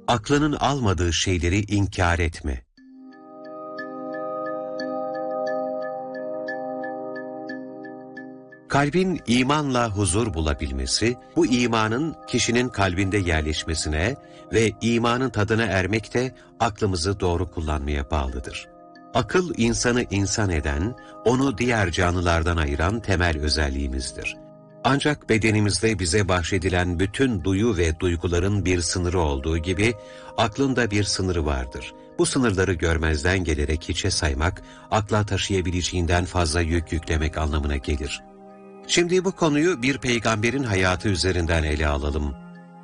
Aklının almadığı şeyleri inkar etme. Kalbin imanla huzur bulabilmesi, bu imanın kişinin kalbinde yerleşmesine ve imanın tadına ermek de aklımızı doğru kullanmaya bağlıdır. Akıl insanı insan eden, onu diğer canlılardan ayıran temel özelliğimizdir. Ancak bedenimizde bize bahşedilen bütün duyu ve duyguların bir sınırı olduğu gibi, aklın da bir sınırı vardır. Bu sınırları görmezden gelerek hiçe saymak, akla taşıyabileceğinden fazla yük yüklemek anlamına gelir. Şimdi bu konuyu bir peygamberin hayatı üzerinden ele alalım.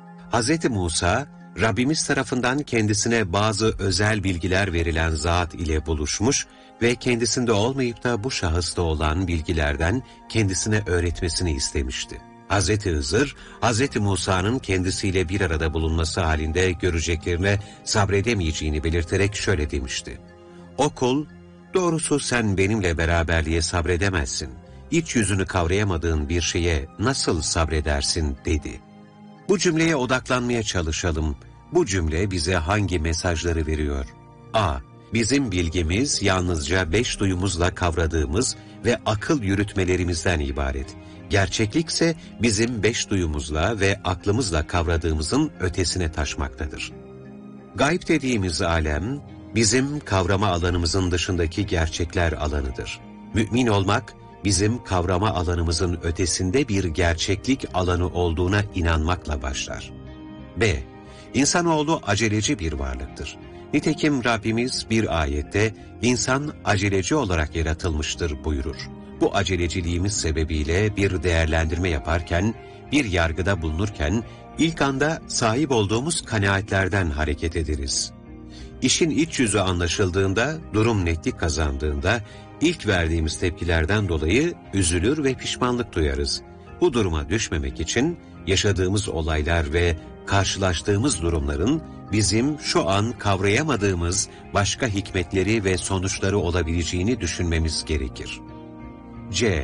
Hz. Musa, Rabbimiz tarafından kendisine bazı özel bilgiler verilen zat ile buluşmuş ve kendisinde olmayıp da bu şahısta olan bilgilerden kendisine öğretmesini istemişti. Hz. Hızır, Hz. Musa'nın kendisiyle bir arada bulunması halinde göreceklerine sabredemeyeceğini belirterek şöyle demişti. O kul, doğrusu sen benimle beraberliğe sabredemezsin. İç yüzünü kavrayamadığın bir şeye nasıl sabredersin dedi. Bu cümleye odaklanmaya çalışalım. Bu cümle bize hangi mesajları veriyor? A. Bizim bilgimiz yalnızca 5 duyumuzla kavradığımız ve akıl yürütmelerimizden ibaret. Gerçeklikse bizim 5 duyumuzla ve aklımızla kavradığımızın ötesine taşmaktadır. Gayb dediğimiz alem, bizim kavrama alanımızın dışındaki gerçekler alanıdır. Mümin olmak, bizim kavrama alanımızın ötesinde bir gerçeklik alanı olduğuna inanmakla başlar. B. İnsanoğlu aceleci bir varlıktır. Nitekim Rabbimiz bir ayette, insan aceleci olarak yaratılmıştır buyurur. Bu aceleciliğimiz sebebiyle bir değerlendirme yaparken, bir yargıda bulunurken, ilk anda sahip olduğumuz kanaatlerden hareket ederiz. İşin iç yüzü anlaşıldığında, durum netlik kazandığında, İlk verdiğimiz tepkilerden dolayı üzülür ve pişmanlık duyarız. Bu duruma düşmemek için yaşadığımız olaylar ve karşılaştığımız durumların bizim şu an kavrayamadığımız başka hikmetleri ve sonuçları olabileceğini düşünmemiz gerekir. C.